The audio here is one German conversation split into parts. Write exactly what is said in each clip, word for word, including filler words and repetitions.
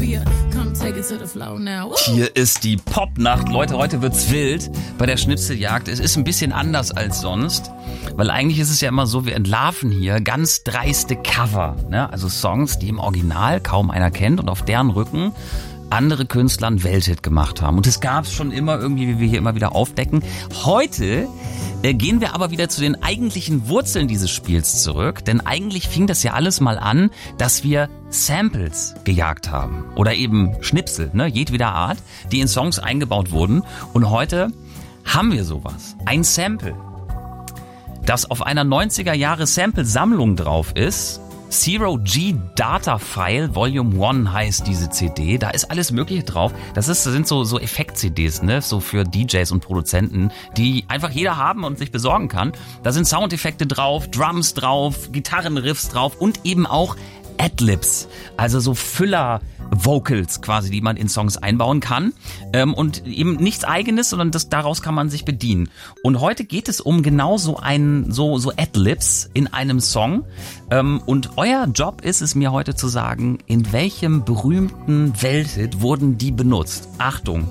Hier ist die Popnacht. Leute, heute wird's wild bei der Schnipseljagd. Es ist ein bisschen anders als sonst, weil eigentlich ist es ja immer so, wir entlarven hier ganz dreiste Cover, ne? Also Songs, die im Original kaum einer kennt und auf deren Rücken andere Künstler einen Welthit gemacht haben. Und es gab es schon immer irgendwie, wie wir hier immer wieder aufdecken. Heute äh, gehen wir aber wieder zu den eigentlichen Wurzeln dieses Spiels zurück. Denn eigentlich fing das ja alles mal an, dass wir Samples gejagt haben. Oder eben Schnipsel, ne, jedweder Art, die in Songs eingebaut wurden. Und heute haben wir sowas. Ein Sample, das auf einer neunziger Jahre Sample-Sammlung drauf ist. Zero G Data File Volume eins heißt diese C D. Da ist alles Mögliche drauf. Das ist, das sind so, so Effekt-C Ds, ne? So für D Js und Produzenten, die einfach jeder haben und sich besorgen kann. Da sind Soundeffekte drauf, Drums drauf, Gitarrenriffs drauf und eben auch Adlibs. Also so Füller-Vocals quasi, die man in Songs einbauen kann. Ähm, und eben nichts Eigenes, sondern das, daraus kann man sich bedienen. Und heute geht es um genau so ein, so, so Adlibs in einem Song. Ähm, und euer Job ist es mir heute zu sagen, in welchem berühmten Welthit wurden die benutzt. Achtung.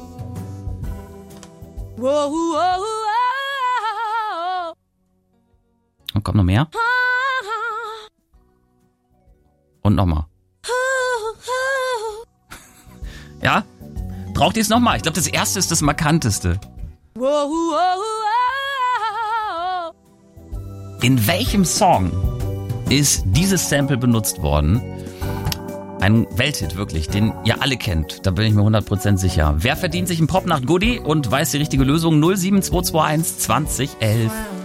Und kommt noch mehr? Und nochmal. Ja? Braucht ihr es nochmal? Ich glaube, das erste ist das markanteste. In welchem Song ist dieses Sample benutzt worden? Ein Welthit, wirklich, den ihr alle kennt. Da bin ich mir hundert Prozent sicher. Wer verdient sich ein Popnacht-Goodie und weiß die richtige Lösung? null sieben zwei zwei eins zwanzig elf.